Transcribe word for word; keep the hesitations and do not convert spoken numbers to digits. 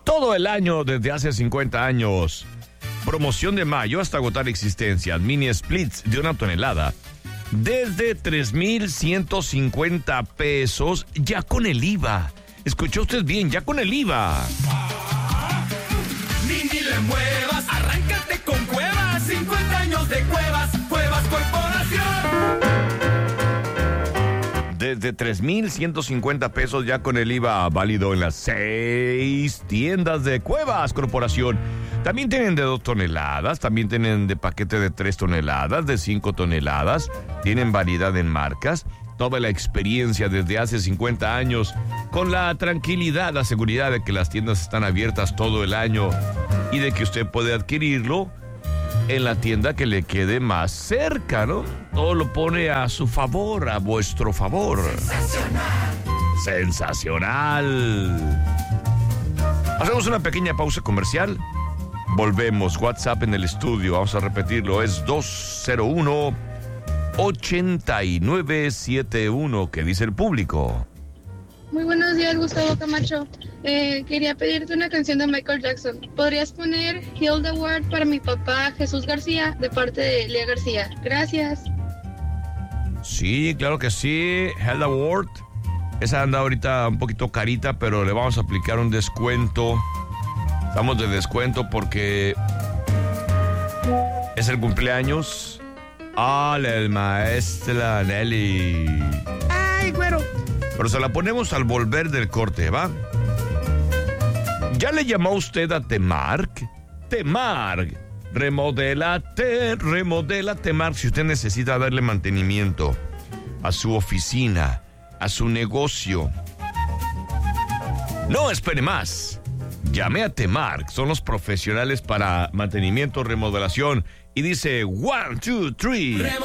Todo el año desde hace cincuenta años. Promoción de mayo hasta agotar existencias. Mini splits de una tonelada. Desde tres mil ciento cincuenta pesos ya con el I V A. Escuchó usted bien, ya con el I V A. Ni, ni le muevas, arráncate con Cuevas. cincuenta años de Cuevas, Cuevas Corporación. Desde tres mil ciento cincuenta pesos ya con el I V A, válido en las seis tiendas de Cuevas Corporación. También tienen de dos toneladas, también tienen de paquete de tres toneladas, de cinco toneladas. Tienen variedad en marcas. Toda la experiencia desde hace cincuenta años, con la tranquilidad, la seguridad de que las tiendas están abiertas todo el año y de que usted puede adquirirlo en la tienda que le quede más cerca, ¿no? Todo lo pone a su favor, a vuestro favor. Sensacional. Sensacional. Hacemos una pequeña pausa comercial. Volvemos. WhatsApp en el estudio. Vamos a repetirlo. Es dos cero uno, ocho nueve siete uno. ¿Qué dice el público? Muy buenos días, Gustavo Camacho. Eh, quería pedirte una canción de Michael Jackson. ¿Podrías poner Heal the World para mi papá Jesús García, de parte de Lea García? Gracias. Sí, claro que sí. Heal the World. Esa anda ahorita un poquito carita, pero le vamos a aplicar un descuento. Estamos de descuento porque es el cumpleaños. ¡Hola, el maestra Nelly! ¡Ay, güero! Pero se la ponemos al volver del corte, ¿va? ¿Ya le llamó usted a Temark? Temark. Remodélate, remodela Temark. Si usted necesita darle mantenimiento a su oficina, a su negocio, no espere más. Llame a Temark. Son los profesionales para mantenimiento, remodelación. Y dice, one, two, three.